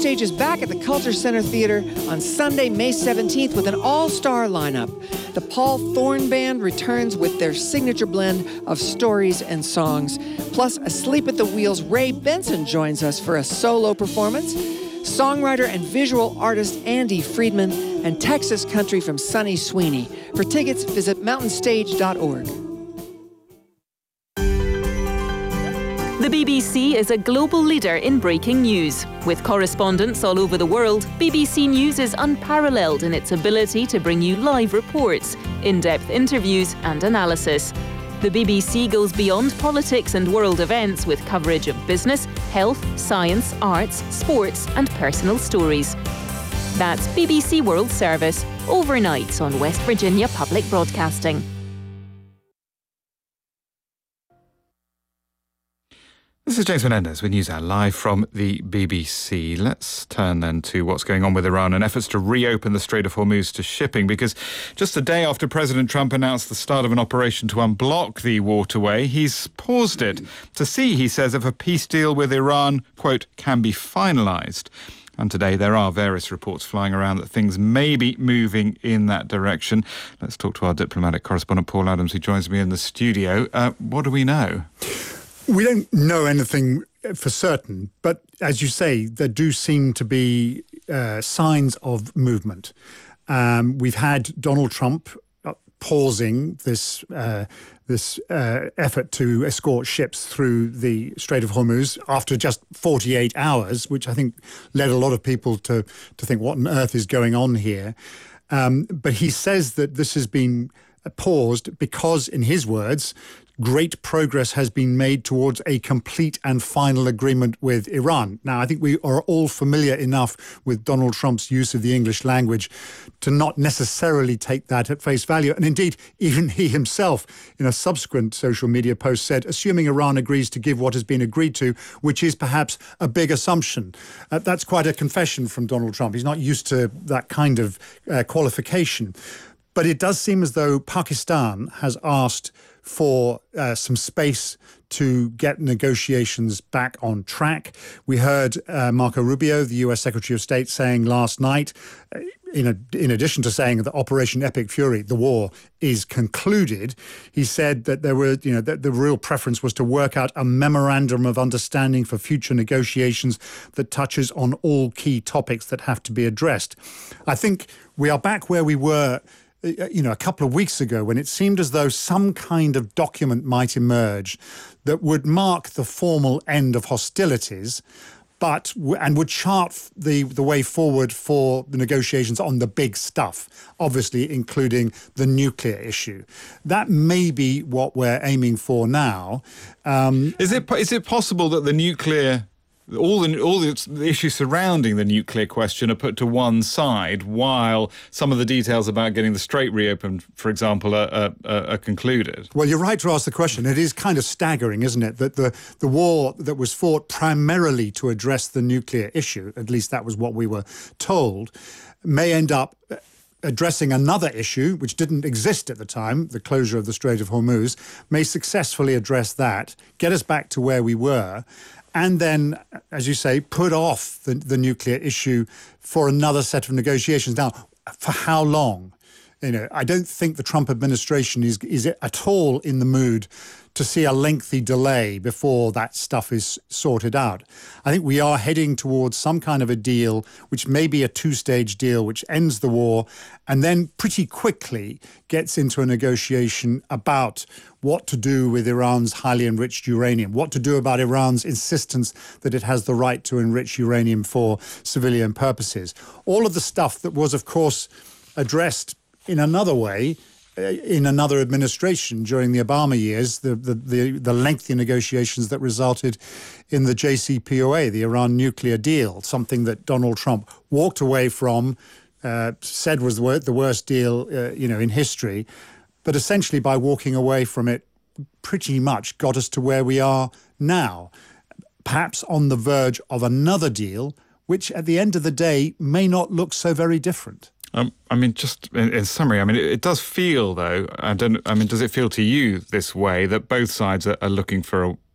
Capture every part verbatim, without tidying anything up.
Stage is back at the Culture Center Theatre on Sunday, May seventeenth with an all-star lineup. The Paul Thorne Band returns with their signature blend of stories and songs. Plus, Asleep at the Wheel's Ray Benson joins us for a solo performance. Songwriter and visual artist Andy Friedman, and Texas Country from Sonny Sweeney. For tickets, visit mountain stage dot org. The B B C is a global leader in breaking news. With correspondents all over the world, B B C News is unparalleled in its ability to bring you live reports, in-depth interviews and analysis. The B B C goes beyond politics and world events with coverage of business, health, science, arts, sports and personal stories. That's B B C World Service, overnight on West Virginia Public Broadcasting. This is James Menendez with NewsHour live from the B B C. Let's turn then to what's going on with Iran and efforts to reopen the Strait of Hormuz to shipping, because just a day after President Trump announced the start of an operation to unblock the waterway, he's paused it to see, he says, if a peace deal with Iran, quote, can be finalised. And today there are various reports flying around that things may be moving in that direction. Let's talk to our diplomatic correspondent, Paul Adams, who joins me in the studio. Uh, what do we know? We don't know anything for certain, but as you say, there do seem to be uh, signs of movement. Um, we've had Donald Trump pausing this uh, this uh, effort to escort ships through the Strait of Hormuz after just forty-eight hours, which I think led a lot of people to, to think, what on earth is going on here? Um, but he says that this has been paused because, in his words, great progress has been made towards a complete and final agreement with Iran. Now, I think we are all familiar enough with Donald Trump's use of the English language to not necessarily take that at face value. And indeed, even he himself, in a subsequent social media post, said, assuming Iran agrees to give what has been agreed to, which is perhaps a big assumption. Uh, that's quite a confession from Donald Trump. He's not used to that kind of uh, qualification. But it does seem as though Pakistan has asked for uh, some space to get negotiations back on track. We heard uh, Marco Rubio, the U S Secretary of State, saying last night, uh, in, a, in addition to saying that Operation Epic Fury, the war, is concluded, he said that there were, you know, that the real preference was to work out a memorandum of understanding for future negotiations that touches on all key topics that have to be addressed. I think we are back where we were you know, a couple of weeks ago, when it seemed as though some kind of document might emerge that would mark the formal end of hostilities, but and would chart the, the way forward for the negotiations on the big stuff, obviously including the nuclear issue. That may be what we're aiming for now. Um, is it is it possible that the nuclear... All the all the issues surrounding the nuclear question are put to one side, while some of the details about getting the strait reopened, for example, are, are, are concluded? Well, you're right to ask the question. It is kind of staggering, isn't it, that the, the war that was fought primarily to address the nuclear issue, at least that was what we were told, may end up addressing another issue, which didn't exist at the time, the closure of the Strait of Hormuz, may successfully address that, get us back to where we were, and then, as you say, put off the, the nuclear issue for another set of negotiations. Now, for how long? You know, I don't think the Trump administration is is at all in the mood to see a lengthy delay before that stuff is sorted out. I think we are heading towards some kind of a deal, which may be a two-stage deal, which ends the war, and then pretty quickly gets into a negotiation about what to do with Iran's highly enriched uranium, what to do about Iran's insistence that it has the right to enrich uranium for civilian purposes. All of the stuff that was, of course, addressed in another way in another administration during the Obama years, the, the, the, the lengthy negotiations that resulted in the J C P O A, the Iran nuclear deal, something that Donald Trump walked away from, uh, said was the, wor- the worst deal uh, you know, in history, but essentially by walking away from it pretty much got us to where we are now, perhaps on the verge of another deal, which at the end of the day may not look so very different. Um, I mean, just in, in summary, I mean, it, it does feel, though, I don't. I mean, does it feel to you this way that both sides are, are looking for a,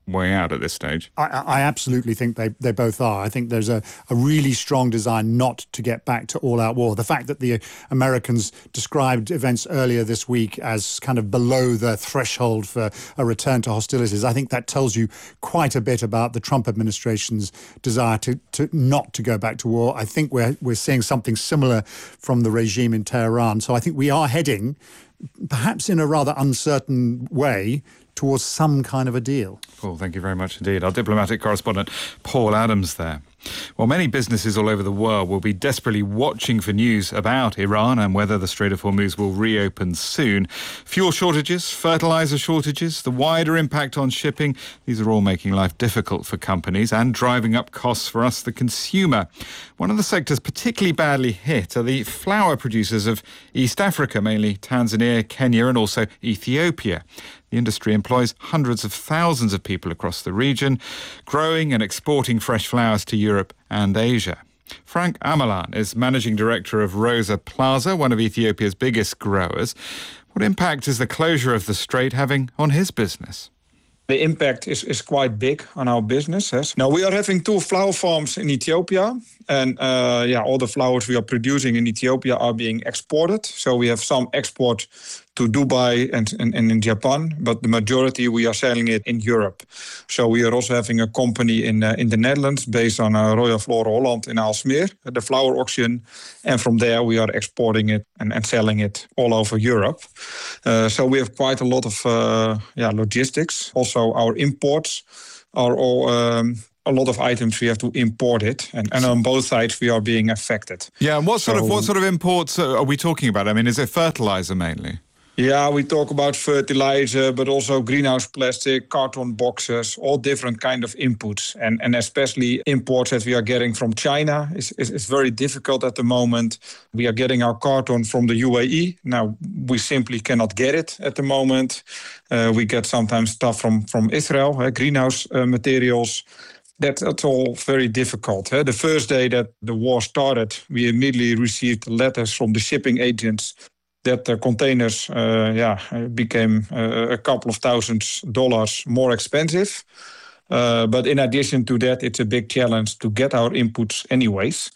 way out at this stage. I, I absolutely think they, they both are. I think there's a, a really strong desire not to get back to all-out war. The fact that the Americans described events earlier this week as kind of below the threshold for a return to hostilities, I think that tells you quite a bit about the Trump administration's desire to, to not to go back to war. I think we're we're seeing something similar from the regime in Tehran. So I think we are heading, perhaps in a rather uncertain way, towards some kind of a deal. Paul, thank you very much indeed. Our diplomatic correspondent, Paul Adams there. Well, many businesses all over the world will be desperately watching for news about Iran and whether the Strait of Hormuz will reopen soon. Fuel shortages, fertilizer shortages, the wider impact on shipping, these are all making life difficult for companies and driving up costs for us, the consumer. One of the sectors particularly badly hit are the flour producers of East Africa, mainly Tanzania, Kenya and also Ethiopia. The industry employs hundreds of thousands of people across the region, growing and exporting fresh flours to Europe and Asia. Frank Amalan is managing director of Rosa Plaza, one of Ethiopia's biggest growers. What impact is the closure of the strait having on his business? The impact is, is quite big on our business. Yes. Now, we are having two flour farms in Ethiopia. And uh, yeah, all the flours we are producing in Ethiopia are being exported. So we have some export to Dubai and, and, and in Japan, but the majority we are selling it in Europe. So we are also having a company in uh, in the Netherlands based on uh, Royal Flora Holland in Aalsmeer, the flour auction. And from there we are exporting it and, and selling it all over Europe. Uh, so we have quite a lot of uh, yeah logistics. Also our imports are all... Um, a lot of items we have to import it, and, and on both sides we are being affected. Yeah, and what sort so, of what sort of imports are we talking about? I mean, is it fertilizer mainly? Yeah, we talk about fertilizer, but also greenhouse plastic, carton boxes, all different kind of inputs. And, and especially imports that we are getting from China is, is, is very difficult at the moment. We are getting our carton from the U A E. Now, we simply cannot get it at the moment. Uh, we get sometimes stuff from, from Israel, uh, greenhouse uh, materials. That, that's all very difficult. Eh? The first day that the war started, we immediately received letters from the shipping agents that the containers uh, yeah, became uh, a couple of thousands dollars more expensive. Uh, but in addition to that, it's a big challenge to get our inputs anyways.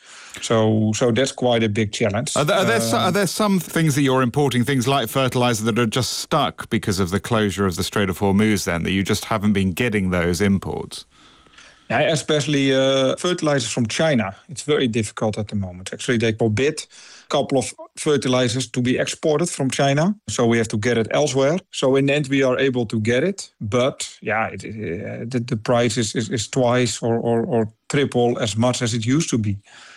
So so that's quite a big challenge. Are there, are, there uh, so, are there some things that you're importing, things like fertilizer, that are just stuck because of the closure of the Strait of Hormuz then, that you just haven't been getting those imports? Yeah, especially uh, fertilizers from China. It's very difficult at the moment. Actually, they forbid a couple of fertilizers to be exported from China. So we have to get it elsewhere. So in the end, we are able to get it. But yeah, it, it, the, the price is, is, is twice or, or, or triple as much as it used to be.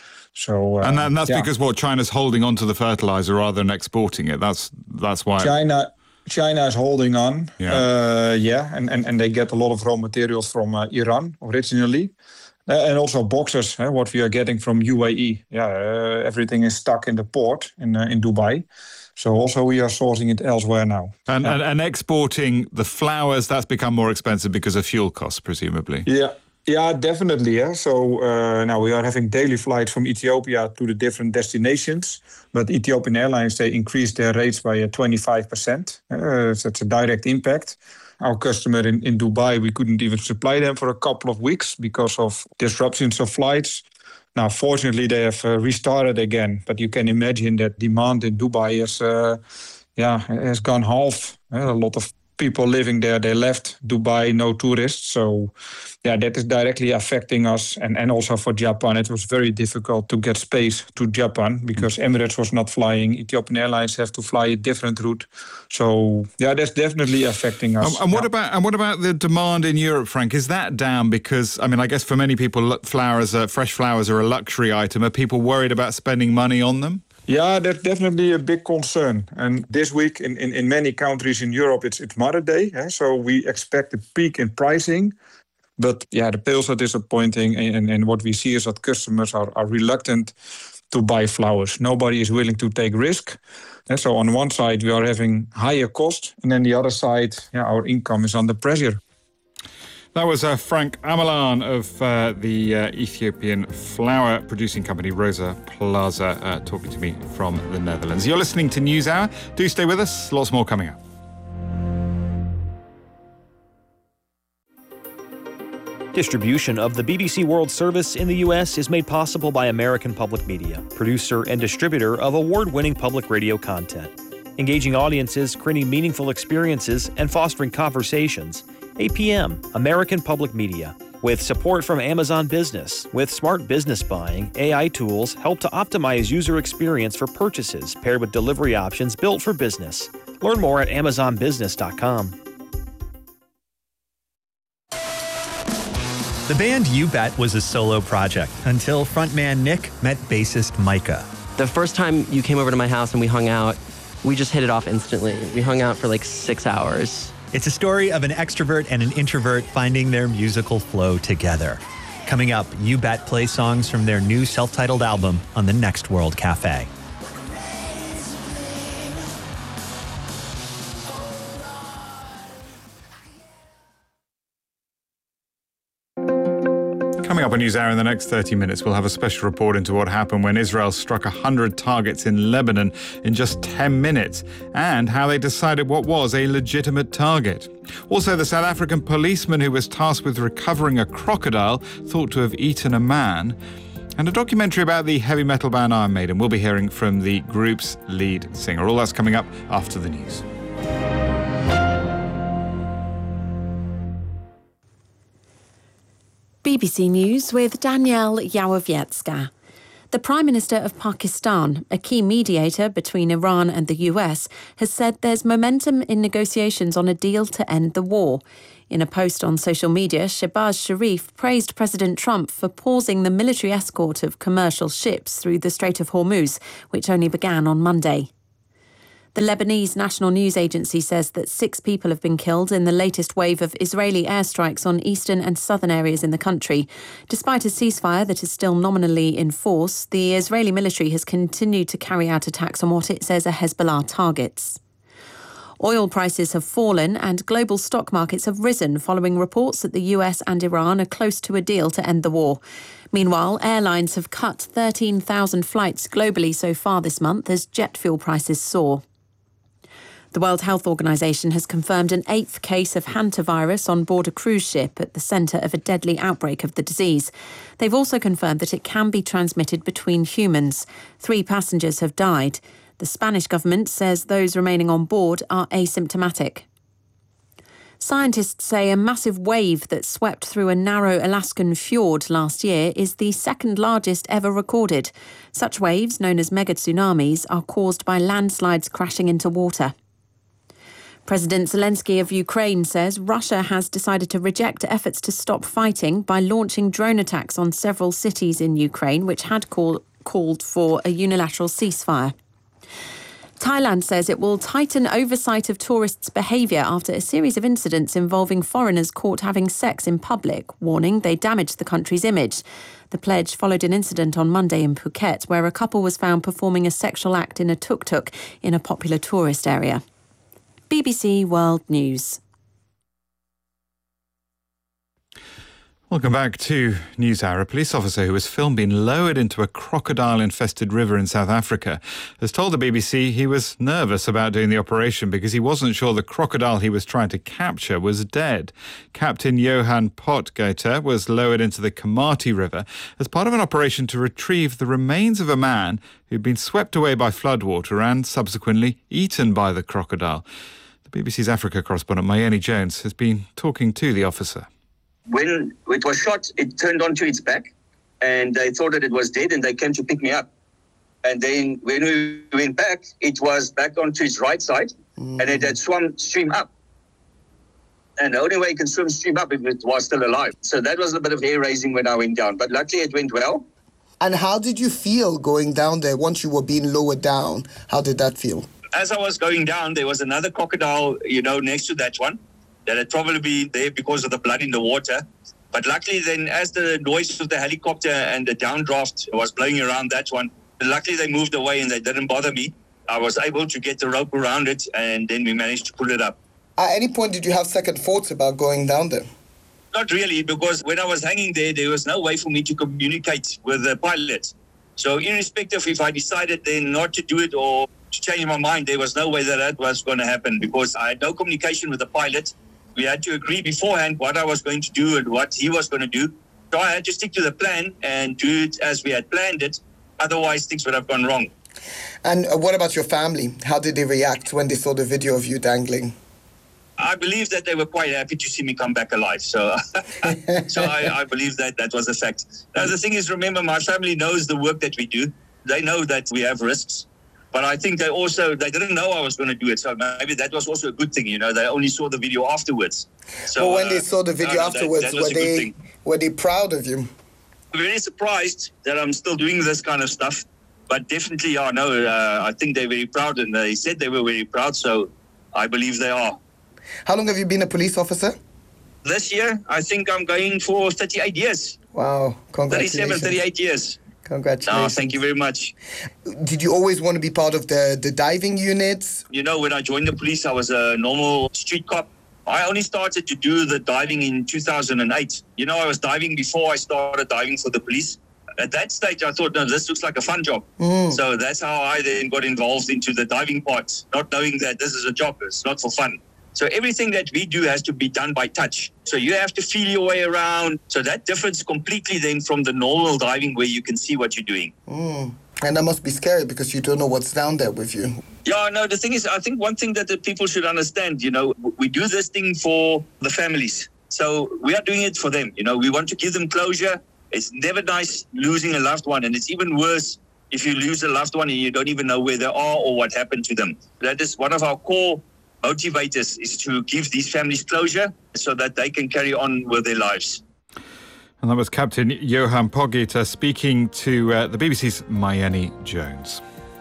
So, uh, and, that, and that's yeah. because what, China's holding on to the fertilizer rather than exporting it. That's that's why China China is holding on. Yeah, uh, yeah, and, and, and they get a lot of raw materials from uh, Iran originally. Uh, and also boxes, eh, what we are getting from U A E. Yeah, uh, everything is stuck in the port in uh, in Dubai. So also we are sourcing it elsewhere now. And, yeah. and and exporting the flowers, that's become more expensive because of fuel costs, presumably. Yeah. Yeah, definitely. Yeah. So uh, now we are having daily flights from Ethiopia to the different destinations. But Ethiopian Airlines, they increased their rates by uh, twenty-five percent. Uh, so that's a direct impact. Our customer in, in Dubai, we couldn't even supply them for a couple of weeks because of disruptions of flights. Now, fortunately, they have uh, restarted again. But you can imagine that demand in Dubai is, uh, yeah, has gone half. Uh, a lot of people living there, they left Dubai, no tourists. So, yeah, that is directly affecting us. And, and also for Japan, it was very difficult to get space to Japan because Emirates was not flying. Ethiopian Airlines have to fly a different route. So, yeah, that's definitely affecting us. Um, and what yeah. about and what about the demand in Europe, Frank? Is that down? Because, I mean, I guess for many people, flowers, are, fresh flowers are a luxury item. Are people worried about spending money on them? Yeah, that's definitely a big concern. And this week in, in, in many countries in Europe, it's it's Mother's Day. Eh? So we expect a peak in pricing. But yeah, the bills are disappointing. And, and what we see is that customers are, are reluctant to buy flowers. Nobody is willing to take risk. And so on one side, we are having higher cost. And then the other side, yeah, our income is under pressure. That was uh, Frank Amalan of uh, the uh, Ethiopian flour producing company Rosa Plaza uh, talking to me from the Netherlands. You're listening to NewsHour. Do stay with us. Lots more coming up. Distribution of the B B C World Service in the U S is made possible by American Public Media, producer and distributor of award-winning public radio content. Engaging audiences, creating meaningful experiences, and fostering conversations. A P M, American Public Media. With support from Amazon Business, with smart business buying, A I tools help to optimize user experience for purchases paired with delivery options built for business. Learn more at amazon business dot com. The band You Bet was a solo project until frontman Nick met bassist Micah. The first time you came over to my house and we hung out, we just hit it off instantly. We hung out for like six hours. It's a story of an extrovert and an introvert finding their musical flow together. Coming up, You Bet plays songs from their new self-titled album on the Next World Cafe. Coming up on NewsHour in the next thirty minutes, we'll have a special report into what happened when Israel struck one hundred targets in Lebanon in just ten minutes, and how they decided what was a legitimate target. Also, the South African policeman who was tasked with recovering a crocodile thought to have eaten a man, and a documentary about the heavy metal band Iron Maiden. We'll be hearing from the group's lead singer. All that's coming up after the news. B B C News with Danielle Yawowiecka. The Prime Minister of Pakistan, a key mediator between Iran and the U S, has said there's momentum in negotiations on a deal to end the war. In a post on social media, Shehbaz Sharif praised President Trump for pausing the military escort of commercial ships through the Strait of Hormuz, which only began on Monday. The Lebanese National News Agency says that six people have been killed in the latest wave of Israeli airstrikes on eastern and southern areas in the country. Despite a ceasefire that is still nominally in force, the Israeli military has continued to carry out attacks on what it says are Hezbollah targets. Oil prices have fallen and global stock markets have risen following reports that the U S and Iran are close to a deal to end the war. Meanwhile, airlines have cut thirteen thousand flights globally so far this month as jet fuel prices soar. The World Health Organization has confirmed an eighth case of hantavirus on board a cruise ship at the centre of a deadly outbreak of the disease. They've also confirmed that it can be transmitted between humans. Three passengers have died. The Spanish government says those remaining on board are asymptomatic. Scientists say a massive wave that swept through a narrow Alaskan fjord last year is the second largest ever recorded. Such waves, known as mega tsunamis, are caused by landslides crashing into water. President Zelensky of Ukraine says Russia has decided to reject efforts to stop fighting by launching drone attacks on several cities in Ukraine, which had call, called for a unilateral ceasefire. Thailand says it will tighten oversight of tourists' behaviour after a series of incidents involving foreigners caught having sex in public, warning they damaged the country's image. The pledge followed an incident on Monday in Phuket, where a couple was found performing a sexual act in a tuk-tuk in a popular tourist area. B B C World News. Welcome back to NewsHour. A police officer who was filmed being lowered into a crocodile-infested river in South Africa has told the B B C he was nervous about doing the operation because he wasn't sure the crocodile he was trying to capture was dead. Captain Johan Potgieter was lowered into the Komati River as part of an operation to retrieve the remains of a man who'd been swept away by floodwater and subsequently eaten by the crocodile. The B B C's Africa correspondent Mayeni Jones has been talking to the officer. When it was shot, it turned onto its back, and they thought that it was dead, and they came to pick me up. And then when we went back, it was back onto its right side, mm. and it had swum stream up. And the only way it can swim stream up if it was still alive. So that was a bit of hair-raising when I went down, but luckily it went well. And how did you feel going down there once you were being lowered down? How did that feel? As I was going down, there was another crocodile, you know, next to that one. That had probably been there because of the blood in the water. But luckily then, as the noise of the helicopter and the downdraft was blowing around that one, luckily they moved away and they didn't bother me. I was able to get the rope around it, and then we managed to pull it up. At any point, did you have second thoughts about going down there? Not really, because when I was hanging there, there was no way for me to communicate with the pilot. So irrespective if I decided then not to do it or to change my mind, there was no way that that was going to happen because I had no communication with the pilot. We had to agree beforehand what I was going to do and what he was going to do. So I had to stick to the plan and do it as we had planned it. Otherwise, things would have gone wrong. And uh, what about your family? How did they react when they saw the video of you dangling? I believe that they were quite happy to see me come back alive. So, so I, I believe that that was a fact. Now, the thing is, remember, my family knows the work that we do. They know that we have risks. But I think they also, they didn't know I was going to do it. So maybe that was also a good thing, you know. They only saw the video afterwards. So well, when uh, they saw the video uh, afterwards, that, that were they were they proud of you? Very surprised that I'm still doing this kind of stuff. But definitely, I know, uh, I think they're very proud. And they said they were very proud. So I believe they are. How long have you been a police officer? This year, I think I'm going for thirty-eight years. Wow, congratulations. thirty-seven, thirty-eight years. Congratulations. Oh, thank you very much. Did you always want to be part of the, the diving units? You know, when I joined the police, I was a normal street cop. I only started to do the diving in two thousand eight. You know, I was diving before I started diving for the police. At that stage, I thought, no, this looks like a fun job. Mm. So that's how I then got involved into the diving part, not knowing that this is a job. It's not for fun. So everything that we do has to be done by touch. So you have to feel your way around. So that differs completely then from the normal diving where you can see what you're doing. Mm. And that must be scary because you don't know what's down there with you. Yeah, no, the thing is, I think one thing that the people should understand, you know, we do this thing for the families. So we are doing it for them. You know, we want to give them closure. It's never nice losing a loved one. And it's even worse if you lose a loved one and you don't even know where they are or what happened to them. That is one of our core motivators, is to give these families closure so that they can carry on with their lives. And that was Captain Johan Pogita speaking to uh, the B B C's Mayeni Jones.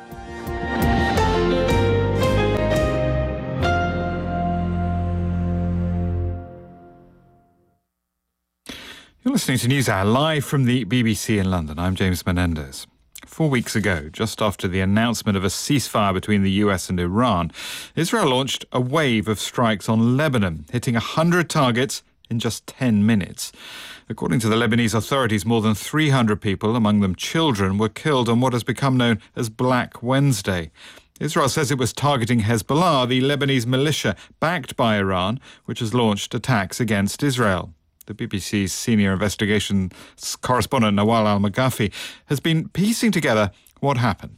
You're listening to NewsHour live from the B B C in London. I'm James Menendez. Four weeks ago, just after the announcement of a ceasefire between the U S and Iran, Israel launched a wave of strikes on Lebanon, hitting one hundred targets in just ten minutes. According to the Lebanese authorities, more than three hundred people, among them children, were killed on what has become known as Black Wednesday. Israel says it was targeting Hezbollah, the Lebanese militia backed by Iran, which has launched attacks against Israel. The B B C's senior investigations correspondent Nawal Al-Maghafi has been piecing together what happened.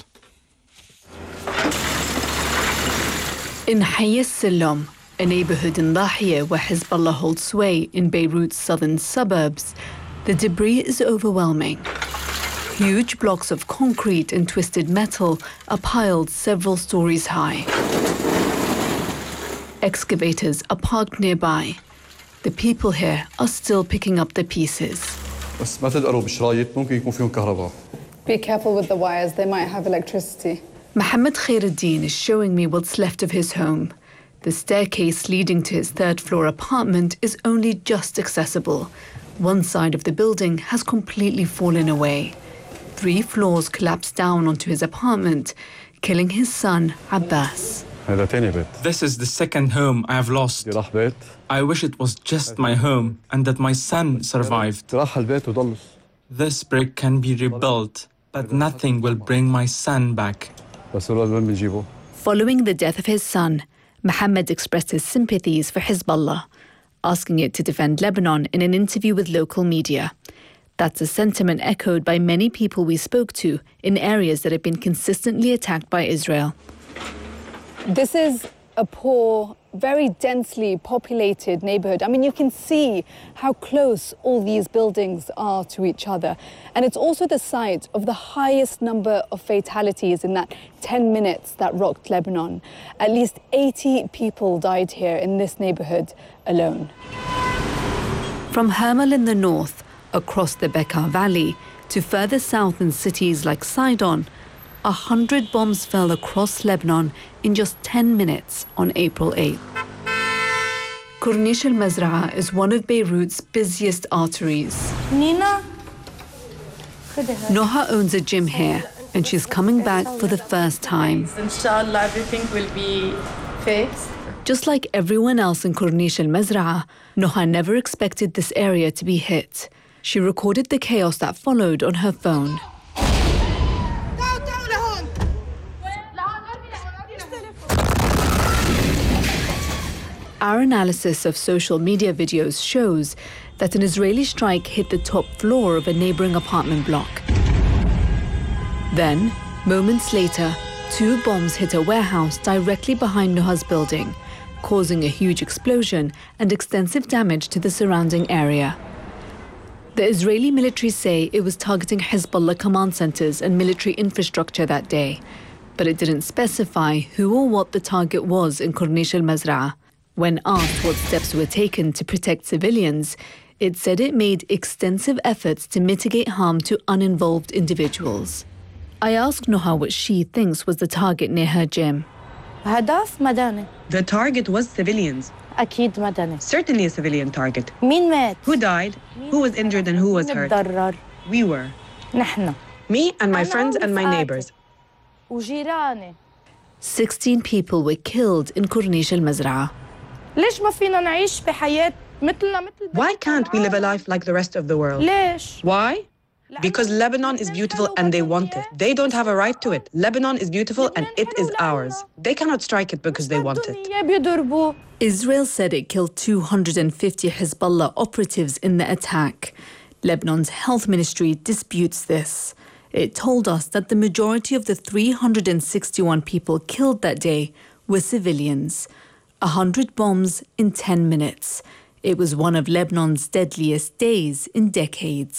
In Hayy al-Silom, a neighborhood in Lahia where Hezbollah holds sway in Beirut's southern suburbs, the debris is overwhelming. Huge blocks of concrete and twisted metal are piled several stories high. Excavators are parked nearby. The people here are still picking up the pieces. Be careful with the wires, they might have electricity. Mohammed Khairuddin is showing me what's left of his home. The staircase leading to his third floor apartment is only just accessible. One side of the building has completely fallen away. Three floors collapsed down onto his apartment, killing his son Abbas. This is the second home I have lost. I wish it was just my home and that my son survived. This brick can be rebuilt, but nothing will bring my son back. Following the death of his son, Mohammed expressed his sympathies for Hezbollah, asking it to defend Lebanon in an interview with local media. That's a sentiment echoed by many people we spoke to in areas that have been consistently attacked by Israel. This is a poor, very densely populated neighborhood. I mean, you can see how close all these buildings are to each other. And it's also the site of the highest number of fatalities in that ten minutes that rocked Lebanon. At least eighty people died here in this neighborhood alone. From Hermel in the north, across the Bekaa Valley, to further south in cities like Sidon, a hundred bombs fell across Lebanon in just ten minutes on April eighth. Corniche al-Mazraa is one of Beirut's busiest arteries. Nina? Noha owns a gym here, and she's coming back for the first time. Inshallah, everything will be fixed. Just like everyone else in Corniche al-Mazraa, Noha never expected this area to be hit. She recorded the chaos that followed on her phone. Our analysis of social media videos shows that an Israeli strike hit the top floor of a neighboring apartment block. Then, moments later, two bombs hit a warehouse directly behind Nuha's building, causing a huge explosion and extensive damage to the surrounding area. The Israeli military say it was targeting Hezbollah command centers and military infrastructure that day, but it didn't specify who or what the target was in Corniche al-Mazra'ah. When asked what steps were taken to protect civilians, it said it made extensive efforts to mitigate harm to uninvolved individuals. I asked Nuha what she thinks was the target near her gym. هدف مدني. The target was civilians. أكيد مدني. Certainly a civilian target. مين مات؟ Who died? Who was injured and who was hurt? متضرر. We were. نحن. Me and my friends and my neighbors. وجيراني. Sixteen people were killed in Corniche al-Mazra'ah. ليش ما فينا نعيش بحياة مثلنا مثل Why can't we live a life like the rest of the world? ليش؟ Why? Because Lebanon is beautiful and they want it. They don't have a right to it. Lebanon is beautiful and it is ours. They cannot strike it because they want it. Israel said it killed two hundred fifty Hezbollah operatives in the attack. Lebanon's health ministry disputes this. It told us that the majority of the three hundred sixty-one people killed that day were civilians. A hundred bombs in ten minutes. It was one of Lebanon's deadliest days in decades.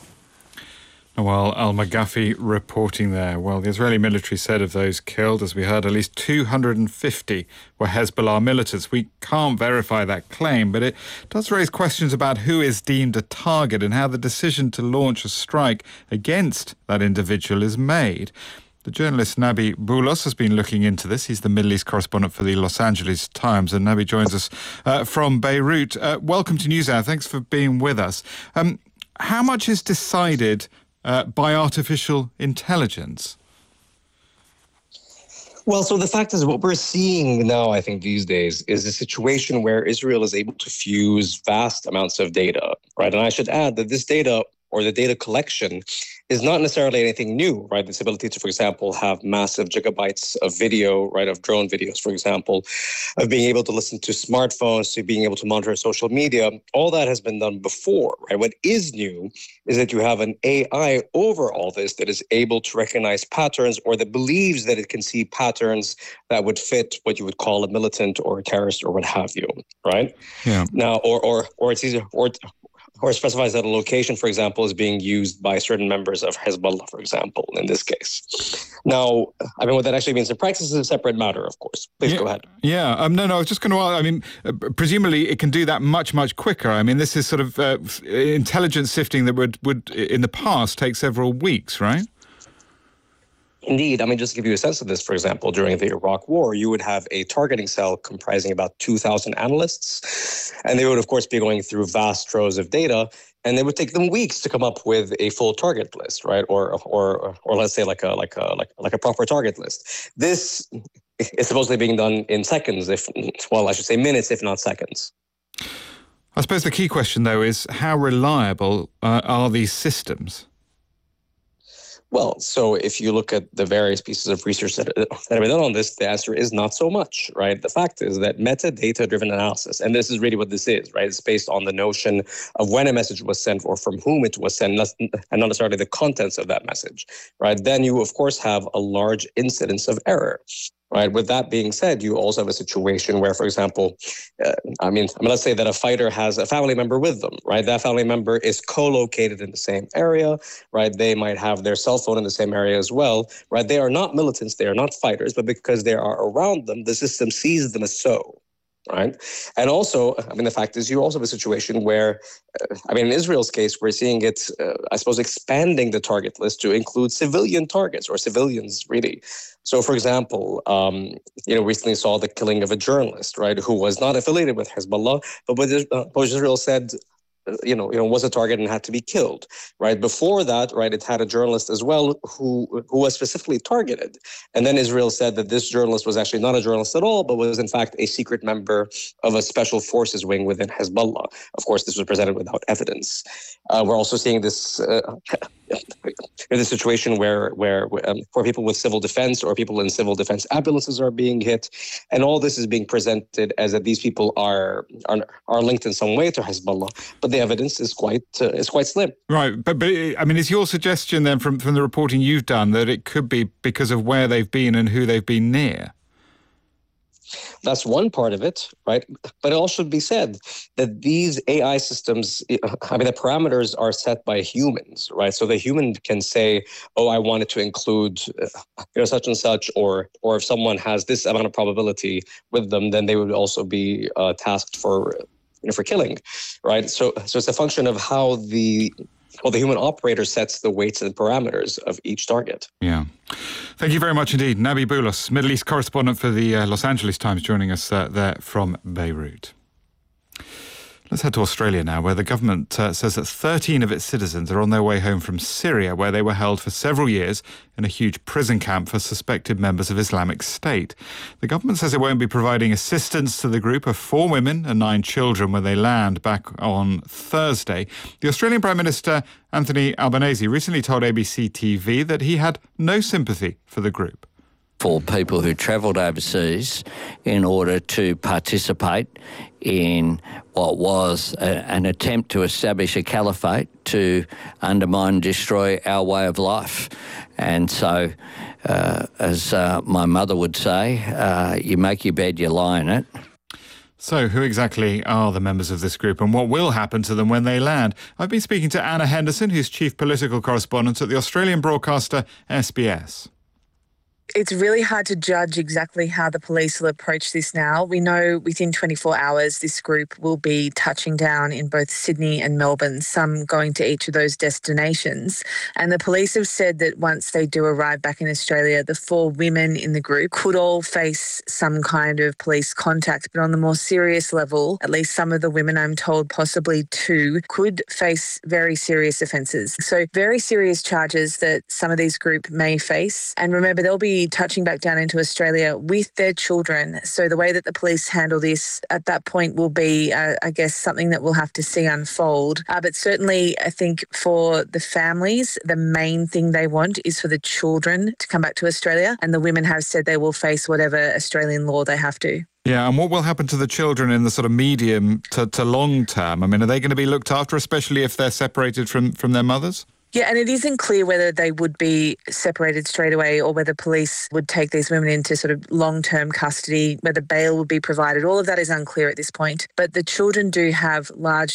Nawal Al-Maghafi reporting there. Well, the Israeli military said of those killed, as we heard, at least two hundred fifty were Hezbollah militants. We can't verify that claim, but it does raise questions about who is deemed a target and how the decision to launch a strike against that individual is made. The journalist Nabi Boulos has been looking into this. He's the Middle East correspondent for the Los Angeles Times, and Nabi joins us uh, from Beirut. Uh, welcome to NewsHour. Thanks for being with us. Um, how much is decided Uh, by artificial intelligence? Well, so the fact is what we're seeing now, I think, these days is a situation where Israel is able to fuse vast amounts of data, right? And I should add that this data or the data collection is not necessarily anything new, right? This ability to, for example, have massive gigabytes of video, right, of drone videos, for example, of being able to listen to smartphones, to being able to monitor social media, all that has been done before, right? What is new is that you have an A I over all this that is able to recognize patterns or that believes that it can see patterns that would fit what you would call a militant or a terrorist or what have you, right? Yeah. Now, or or or it's easier, or or specifies that a location, for example, is being used by certain members of Hezbollah, for example, in this case. Now, I mean, what that actually means in practice is a separate matter, of course. Please yeah, go ahead. Yeah, um, no, no, I was just going to ask, I mean, uh, presumably it can do that much, much quicker. I mean, this is sort of uh, intelligence sifting that would, would, in the past, take several weeks, right? Indeed. I mean, just to give you a sense of this, for example, during the Iraq War, you would have a targeting cell comprising about two thousand analysts, and they would, of course, be going through vast troves of data, and it would take them weeks to come up with a full target list, right? Or, or, or let's say like a like a like like a proper target list. This is supposedly being done in seconds, if well, I should say minutes, if not seconds. I suppose the key question, though, is how reliable uh, are these systems? Well, so if you look at the various pieces of research that, that have been done on this, the answer is not so much, right? The fact is that metadata-driven analysis, and this is really what this is, right? It's based on the notion of when a message was sent or from whom it was sent, and not necessarily the contents of that message, right? Then you, of course, have a large incidence of error. Right. With that being said, you also have a situation where, for example, uh, I mean, I mean, let's say that a fighter has a family member with them, right? That family member is co-located in the same area, right? They might have their cell phone in the same area as well, right? They are not militants, they are not fighters, but because they are around them, the system sees them as so. Right. And also, I mean, the fact is you also have a situation where, uh, I mean, in Israel's case, we're seeing it, uh, I suppose, expanding the target list to include civilian targets or civilians, really. So, for example, um, you know, recently saw the killing of a journalist, right, who was not affiliated with Hezbollah, but what Israel said you know, you know, was a target and had to be killed, right? Before that, right, it had a journalist as well who who was specifically targeted. And then Israel said that this journalist was actually not a journalist at all, but was in fact a secret member of a special forces wing within Hezbollah. Of course, this was presented without evidence. Uh, we're also seeing this uh, in the situation where where um, where people with civil defense or people in civil defense ambulances are being hit, and all this is being presented as that these people are are, are linked in some way to Hezbollah, but the evidence is quite uh, is quite slim. Right, but but I mean, is your suggestion then from from the reporting you've done that it could be because of where they've been and who they've been near? That's one part of it, right? But it also should be said that these A I systems, I mean, the parameters are set by humans, right? So the human can say, oh, I want it to include, uh, you know, such and such, or or if someone has this amount of probability with them, then they would also be uh, tasked for, you know, for killing, right? So, so it's a function of how the Well, the human operator sets the weights and parameters of each target. Yeah. Thank you very much indeed. Nabi Boulos, Middle East correspondent for the uh, Los Angeles Times, joining us uh, there from Beirut. Let's head to Australia now, where the government uh, says that thirteen of its citizens are on their way home from Syria, where they were held for several years in a huge prison camp for suspected members of Islamic State. The government says it won't be providing assistance to the group of four women and nine children when they land back on Thursday. The Australian Prime Minister, Anthony Albanese, recently told A B C T V that he had no sympathy for the group. For people who travelled overseas in order to participate in what was a, an attempt to establish a caliphate to undermine and destroy our way of life. And so, uh, as uh, my mother would say, uh, you make your bed, you lie in it. So who exactly are the members of this group and what will happen to them when they land? I've been speaking to Anna Henderson, who's chief political correspondent at the Australian broadcaster S B S. It's really hard to judge exactly how the police will approach this now. We know within twenty-four hours this group will be touching down in both Sydney and Melbourne, some going to each of those destinations. And the police have said that once they do arrive back in Australia, the four women in the group could all face some kind of police contact. But on the more serious level, at least some of the women, I'm told possibly two, could face very serious offences. So very serious charges that some of these group may face. And remember, they'll be touching back down into Australia with their children. So the way that the police handle this at that point will be, uh, I guess, something that we'll have to see unfold. Uh, but certainly, I think for the families, the main thing they want is for the children to come back to Australia. And the women have said they will face whatever Australian law they have to. Yeah, and what will happen to the children in the sort of medium to, to long term? I mean, are they going to be looked after, especially if they're separated from, from their mothers? Yeah, and it isn't clear whether they would be separated straight away or whether police would take these women into sort of long-term custody, whether bail would be provided. All of that is unclear at this point. But the children do have large